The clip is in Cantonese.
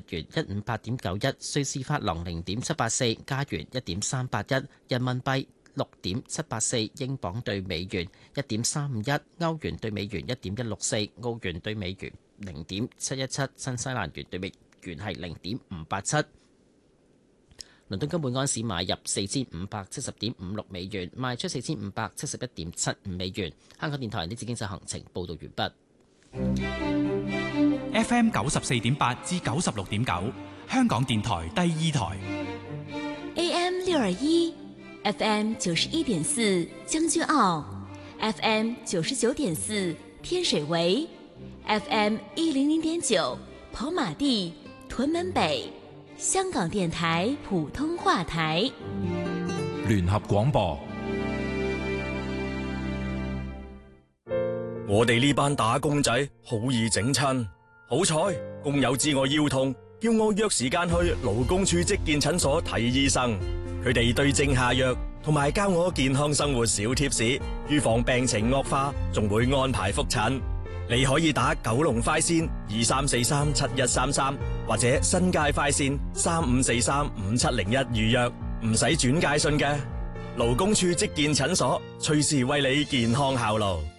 元158.91，瑞士法郎0.784，加元1.381，人民幣6.784，英鎊對美元1.351，歐元對美元1.164，澳元對美元0.717，新西蘭元對美元係0.587。倫敦金每安士買入4570.56美元，賣出4571.75美元。香港電台呢次經濟行情報道完畢。 FM 94.8至96.9，香港電台第二台。 AM 621，FM 91.4將軍澳，FM 99.4天水圍，FM 100.9跑馬地、屯門北。香港電台普通話台， 聯合廣播。 我哋呢班打工仔好易整親，好彩工友知我腰痛，叫我約時間去勞工處職健診所睇醫生。佢哋對症下藥，同埋教我健康生活小貼士，預防病情惡化，仲會安排覆診。你可以打九龍快線23437133，或者新界快線35435701預約，唔使轉介信嘅。勞工處職健診所隨時為你健康效勞。